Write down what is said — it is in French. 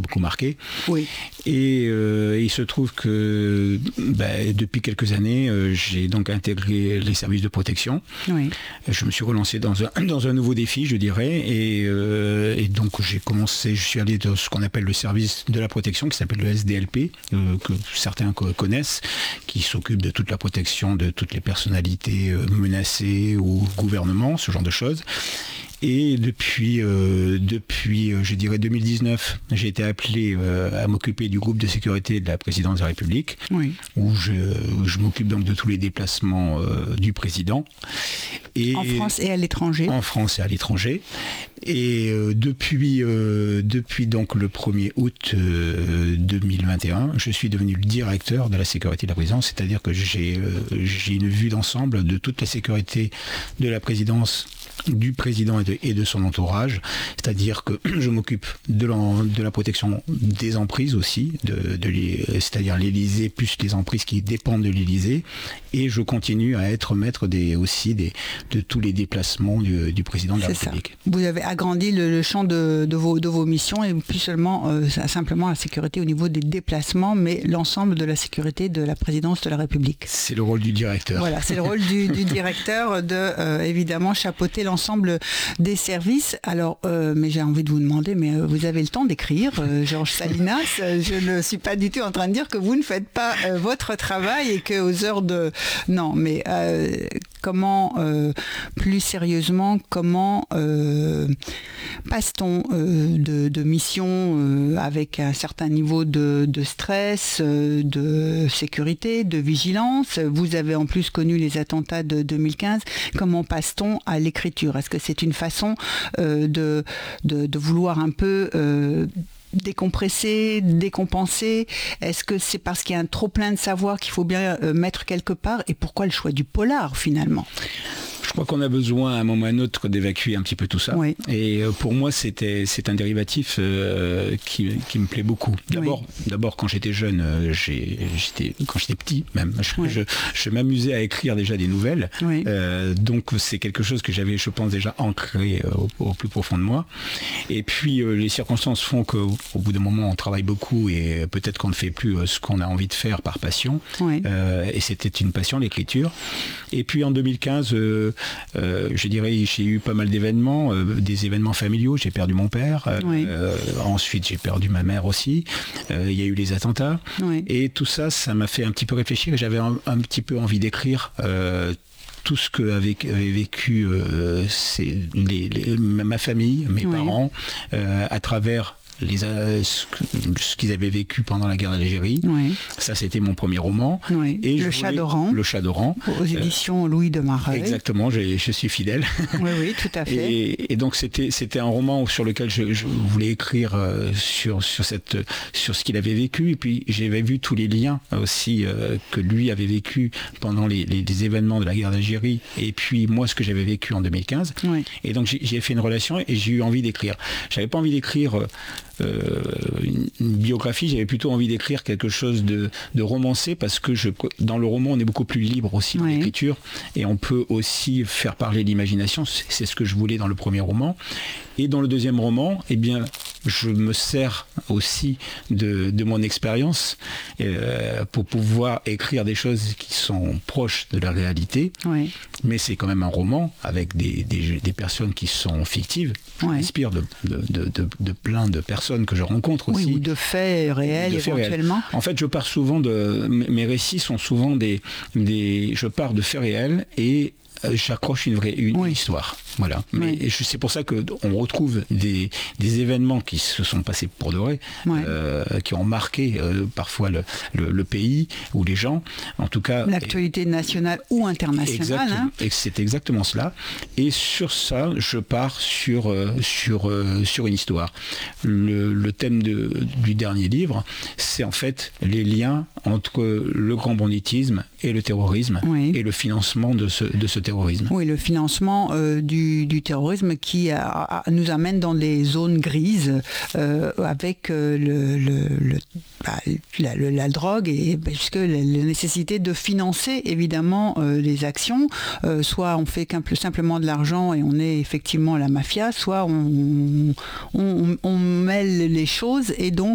beaucoup marqué. Oui. Et il se trouve que depuis quelques années, j'ai donc intégré les services de protection. Oui. Je me suis relancé dans un nouveau défi, je dirais, et donc je suis allé dans ce qu'on appelle le service de la protection, qui s'appelle le SDLP, que certains connaissent, qui s'occupe de toute la protection de toutes les personnalités menacées ou gouvernement, ce genre de choses. Et depuis, je dirais 2019, j'ai été appelé à m'occuper du groupe de sécurité de la présidence de la République, oui. où je m'occupe donc de tous les déplacements du président. Et en France et à l'étranger. En France et à l'étranger. Et depuis donc le 1er août 2021, je suis devenu le directeur de la sécurité de la présidence, c'est-à-dire que j'ai une vue d'ensemble de toute la sécurité de la présidence, du président et de son entourage, c'est-à-dire que je m'occupe de la protection des emprises aussi, c'est-à-dire l'Élysée plus les emprises qui dépendent de l'Élysée, et je continue à être maître de tous les déplacements du président de la République. Vous avez agrandi le champ de vos missions, et plus seulement simplement la sécurité au niveau des déplacements, mais l'ensemble de la sécurité de la présidence de la République. C'est le rôle du directeur. Voilà, c'est le rôle du directeur de évidemment chapeauter l'ensemble des services. Alors, mais j'ai envie de vous demander, mais vous avez le temps d'écrire, Georges Salinas. Je ne suis pas du tout en train de dire que vous ne faites pas votre travail et qu'aux heures de... Non, mais comment, plus sérieusement, comment passe-t-on de mission avec un certain niveau de stress, de sécurité, de vigilance? Vous avez en plus connu les attentats de 2015. Comment passe-t-on à l'écriture? Est-ce que c'est une façon de vouloir un peu décompresser, décompenser? Est-ce que c'est parce qu'il y a un trop plein de savoir qu'il faut bien mettre quelque part? Et pourquoi le choix du polar finalement? Je crois qu'on a besoin à un moment ou à un autre d'évacuer un petit peu tout ça. Oui. Et pour moi, c'est un dérivatif qui me plaît beaucoup. D'abord quand j'étais jeune, quand j'étais petit même, je m'amusais à écrire déjà des nouvelles. Oui. Donc c'est quelque chose que j'avais, je pense, déjà ancré au plus profond de moi. Et puis les circonstances font qu'au bout d'un moment, on travaille beaucoup et peut-être qu'on ne fait plus ce qu'on a envie de faire par passion. Oui. Et c'était une passion, l'écriture. Et puis en 2015, je dirais, j'ai eu pas mal d'événements, des événements familiaux. J'ai perdu mon père. Oui. Ensuite, j'ai perdu ma mère aussi. Il y a eu les attentats. Oui. Et tout ça, ça m'a fait un petit peu réfléchir. J'avais un petit peu envie d'écrire tout ce qu'avait vécu ma famille, mes parents, à travers ce qu'ils avaient vécu pendant la guerre d'Algérie. Oui. Ça, c'était mon premier roman. Oui. Et Le Chat d'Oran. Le Chat d'Oran. Aux éditions Louis de Mareuil. Exactement, je suis fidèle. Oui, tout à fait. Et donc, c'était un roman sur lequel je voulais écrire sur ce qu'il avait vécu. Et puis, j'avais vu tous les liens aussi que lui avait vécu pendant les événements de la guerre d'Algérie. Et puis, moi, ce que j'avais vécu en 2015. Oui. Et donc, j'ai fait une relation et j'ai eu envie d'écrire. J'avais pas envie d'écrire une biographie, j'avais plutôt envie d'écrire quelque chose de romancé, parce que dans le roman on est beaucoup plus libre aussi dans l'écriture, et on peut aussi faire parler l'imagination. C'est ce que je voulais dans le premier roman. Et dans le deuxième roman, eh bien, je me sers aussi de mon expérience pour pouvoir écrire des choses qui sont proches de la réalité. Oui. Mais c'est quand même un roman avec des personnes qui sont fictives, qui m'inspirent de plein de personnes que je rencontre aussi. Oui, ou de faits réels éventuellement. En fait, je pars souvent mes récits sont souvent je pars de faits réels et j'accroche une histoire. Voilà. Mais c'est pour ça qu'on retrouve des événements qui se sont passés pour de vrai, qui ont marqué parfois le pays ou les gens. En tout cas, l'actualité nationale ou internationale. Et c'est exactement cela. Et sur ça, je pars sur une histoire. Le thème du dernier livre, c'est en fait les liens entre le grand banditisme et le terrorisme, et le financement de ce terrorisme. Oui, le financement du terrorisme qui nous amène dans des zones grises avec la drogue, et puisque la nécessité de financer évidemment les actions, soit on fait simplement de l'argent et on est effectivement la mafia, soit on mêle les choses, et donc